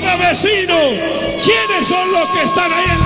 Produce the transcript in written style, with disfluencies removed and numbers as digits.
Oiga, vecino, ¿quiénes son los que están ahí en